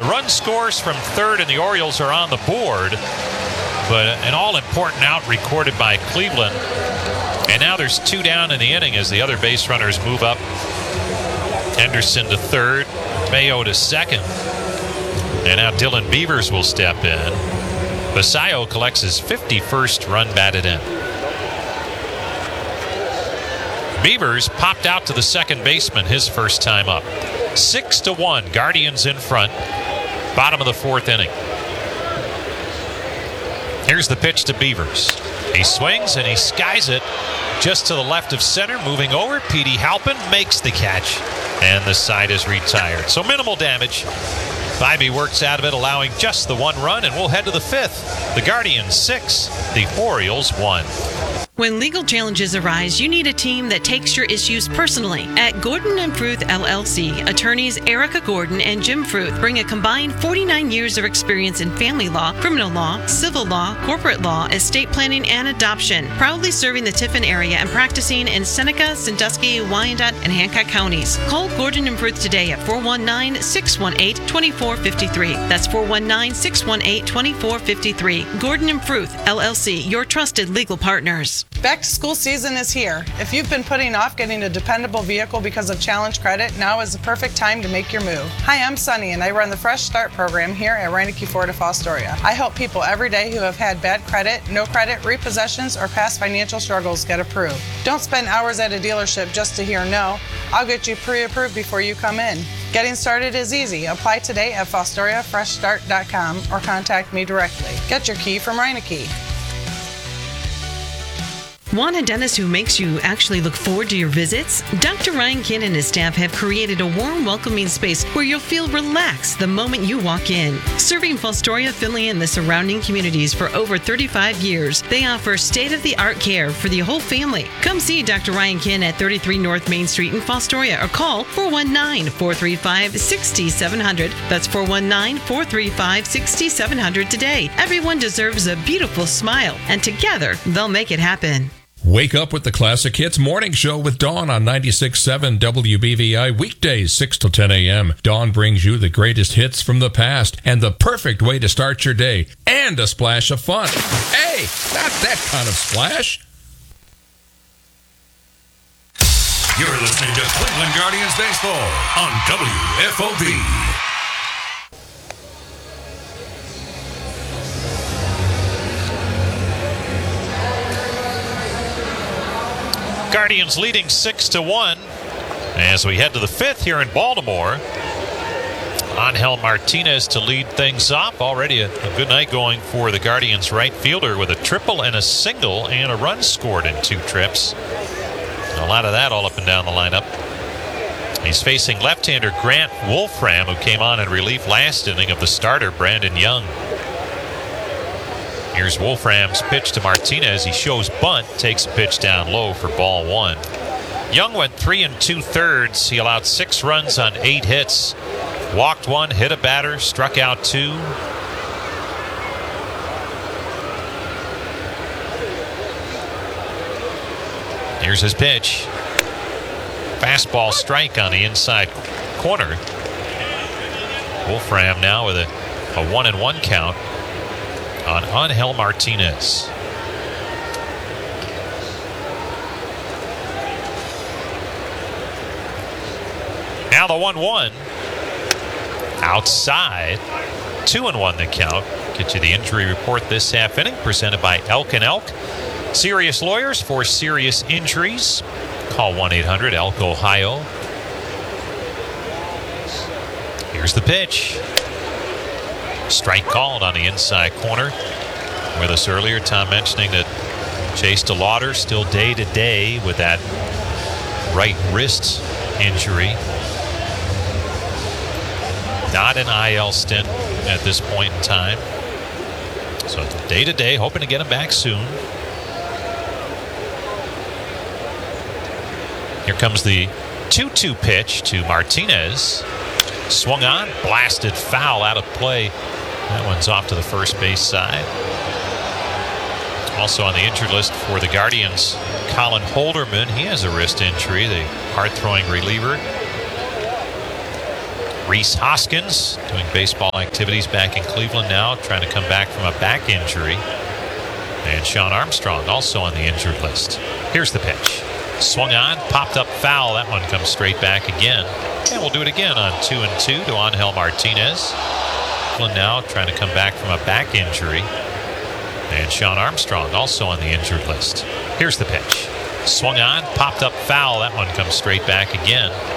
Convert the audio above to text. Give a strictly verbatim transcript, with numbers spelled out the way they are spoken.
The run scores from third, and the Orioles are on the board. But an all-important out recorded by Cleveland. And now there's two down in the inning as the other base runners move up. Henderson to third, Mayo to second. And now Dylan Beavers will step in. Basayo collects his fifty-first run batted in. Beavers popped out to the second baseman his first time up. Six to one, Guardians in front. Bottom of the fourth inning. Here's the pitch to Beavers. He swings and he skies it just to the left of center. Moving over, Petey Halpin makes the catch. And the side is retired. So minimal damage. Bybee works out of it, allowing just the one run, and we'll head to the fifth. The Guardians six, the Orioles one. When legal challenges arise, you need a team that takes your issues personally. At Gordon and Fruth L L C, attorneys Erica Gordon and Jim Fruth bring a combined forty-nine years of experience in family law, criminal law, civil law, corporate law, estate planning, and adoption. Proudly serving the Tiffin area and practicing in Seneca, Sandusky, Wyandotte, and Hancock counties. Call Gordon and Fruth today at four one nine, six one eight, two four five three. That's four one nine, six one eight, two four five three. Gordon and Fruth L L C, your trusted legal partners. Back to school season is here. If you've been putting off getting a dependable vehicle because of Challenge Credit, now is the perfect time to make your move. Hi, I'm Sunny, and I run the Fresh Start program here at Reineke Ford of Fostoria. I help people every day who have had bad credit, no credit, repossessions, or past financial struggles get approved. Don't spend hours at a dealership just to hear no. I'll get you pre-approved before you come in. Getting started is easy. Apply today at fostoria fresh start dot com or contact me directly. Get your key from Reineke. Want a dentist who makes you actually look forward to your visits? Doctor Ryan Kinn and his staff have created a warm, welcoming space where you'll feel relaxed the moment you walk in. Serving Fostoria, Findlay, and the surrounding communities for over thirty-five years, they offer state-of-the-art care for the whole family. Come see Doctor Ryan Kinn at thirty-three North Main Street in Fostoria or call four one nine, four three five, six seven zero zero. That's four one nine, four three five, six seven zero zero today. Everyone deserves a beautiful smile, and together they'll make it happen. Wake up with the Classic Hits Morning Show with Dawn on ninety-six point seven W B V I, weekdays six to ten a.m. Dawn brings you the greatest hits from the past and the perfect way to start your day, and a splash of fun. Hey, not that kind of splash. You're listening to Cleveland Guardians Baseball on W F O B. Guardians leading six to one as we head to the fifth here in Baltimore. Angel Martinez to lead things off. Already a, a good night going for the Guardians right fielder with a triple and a single and a run scored in two trips. A lot of that all up and down the lineup. He's facing left-hander Grant Wolfram, who came on in relief last inning of the starter Brandon Young. Here's Wolfram's pitch to Martinez. He shows bunt, takes a pitch down low for ball one. Young went three and two thirds. He allowed six runs on eight hits. Walked one, hit a batter, struck out two. Here's his pitch. Fastball strike on the inside corner. Wolfram now with a, a one and one count on Angel Martinez. Now the one one. Outside. Two and one the count. Get you the injury report this half inning, presented by Elk and Elk. Serious lawyers for serious injuries. Call one eight hundred elk ohio. Here's the pitch. Strike called on the inside corner. With us earlier, Tom mentioning that Chase DeLauder still day to day with that right wrist injury. Not an I L stint at this point in time. So day to day, hoping to get him back soon. Here comes the two two pitch to Martinez. Swung on, blasted foul out of play. That one's off to the first base side. Also on the injured list for the Guardians, Colin Holderman. He has a wrist injury, the hard-throwing reliever. Reese Hoskins doing baseball activities back in Cleveland now, trying to come back from a back injury. And Sean Armstrong also on the injured list. Here's the pitch. Swung on, popped up foul. That one comes straight back again. And we'll do it again on two and two to Angel Martinez. Cleveland now trying to come back from a back injury. And Sean Armstrong also on the injured list. Here's the pitch. Swung on, popped up foul. That one comes straight back again.